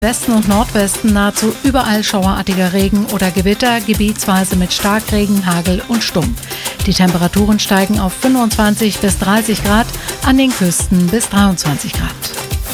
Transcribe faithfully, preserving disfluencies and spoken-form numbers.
Westen und Nordwesten nahezu überall schauerartiger Regen oder Gewitter, gebietsweise mit Starkregen, Hagel und Sturm. Die Temperaturen steigen auf fünfundzwanzig bis dreißig Grad, an den Küsten bis dreiundzwanzig Grad.